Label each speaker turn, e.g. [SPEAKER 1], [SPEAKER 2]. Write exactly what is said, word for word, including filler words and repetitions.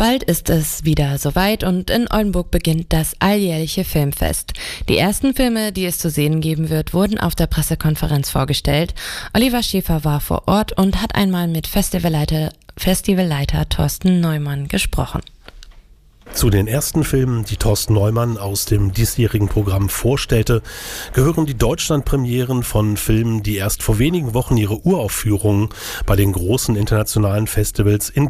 [SPEAKER 1] Bald ist es wieder soweit und in Oldenburg beginnt das alljährliche Filmfest. Die ersten Filme, die es zu sehen geben wird, wurden auf der Pressekonferenz vorgestellt. Oliver Schäfer war vor Ort und hat einmal mit Festivalleiter, Festivalleiter Thorsten Neumann gesprochen.
[SPEAKER 2] Zu den ersten Filmen, die Thorsten Neumann aus dem diesjährigen Programm vorstellte, gehören die Deutschlandpremieren von Filmen, die erst vor wenigen Wochen ihre Uraufführungen bei den großen internationalen Festivals in